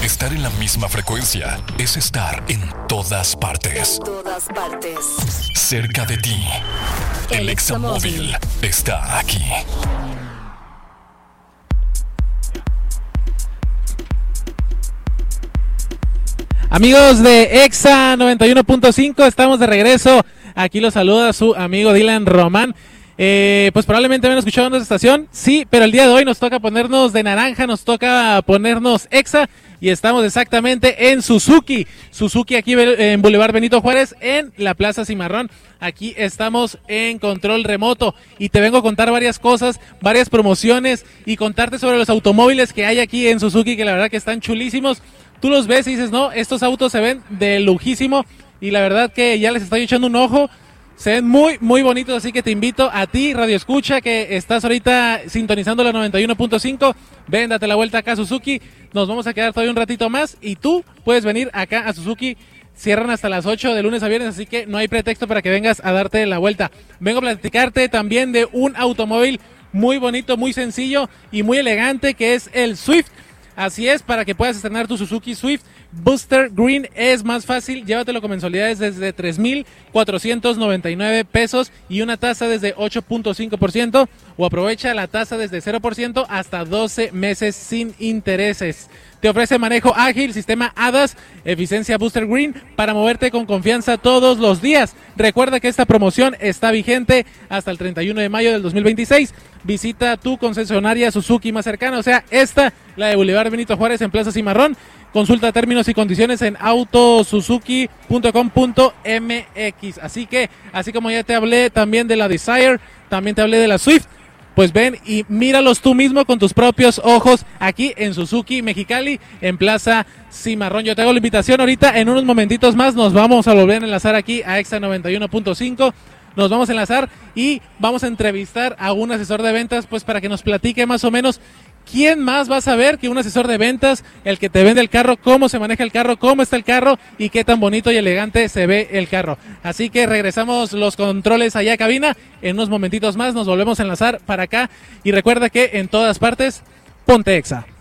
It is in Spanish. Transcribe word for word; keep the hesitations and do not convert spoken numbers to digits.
Estar en la misma frecuencia es estar en todas partes. En todas partes. Cerca de ti. El, el Examóvil está aquí. Amigos de Exa noventa y uno punto cinco, estamos de regreso. Aquí los saluda su amigo Dylan Román. Eh, pues probablemente me han escuchado en nuestra estación, sí, pero el día de hoy nos toca ponernos de naranja, nos toca ponernos Exa y estamos exactamente en Suzuki. Suzuki aquí en Boulevard Benito Juárez, en la Plaza Cimarrón. Aquí estamos en control remoto y te vengo a contar varias cosas, varias promociones y contarte sobre los automóviles que hay aquí en Suzuki, que la verdad que están chulísimos. Tú los ves y dices, no, estos autos se ven de lujísimo y la verdad que ya les estoy echando un ojo. Se ven muy, muy bonitos, así que te invito a ti, Radio Escucha, que estás ahorita sintonizando la noventa y uno punto cinco. Ven, date la vuelta acá a Suzuki. Nos vamos a quedar todavía un ratito más y tú puedes venir acá a Suzuki. Cierran hasta las ocho de lunes a viernes, así que no hay pretexto para que vengas a darte la vuelta. Vengo a platicarte también de un automóvil muy bonito, muy sencillo y muy elegante, que es el Swift. Así es, para que puedas estrenar tu Suzuki Swift Booster Green es más fácil. Llévatelo con mensualidades desde tres mil cuatrocientos noventa y nueve pesos y una tasa desde ocho punto cinco por ciento, o aprovecha la tasa desde cero por ciento hasta doce meses sin intereses. Te ofrece manejo ágil, sistema A D A S, eficiencia Booster Green para moverte con confianza todos los días. Recuerda que esta promoción está vigente hasta el treinta y uno de mayo del dos mil veintiséis. Visita tu concesionaria Suzuki más cercana, o sea, esta, la de Boulevard Benito Juárez en Plaza Cimarrón. Consulta términos y condiciones en autosuzuki punto com punto m x. Así que, así como ya te hablé también de la Desire, también te hablé de la Swift, pues ven y míralos tú mismo con tus propios ojos aquí en Suzuki Mexicali, en Plaza Cimarrón. Yo te hago la invitación ahorita, en unos momentitos más nos vamos a volver a enlazar aquí a Exa noventa y uno punto cinco. Nos vamos a enlazar y vamos a entrevistar a un asesor de ventas, pues para que nos platique más o menos quién más va a saber que un asesor de ventas, el que te vende el carro, cómo se maneja el carro, cómo está el carro y qué tan bonito y elegante se ve el carro. Así que regresamos los controles allá a cabina, en unos momentitos más nos volvemos a enlazar para acá y recuerda que en todas partes, ponte Exa.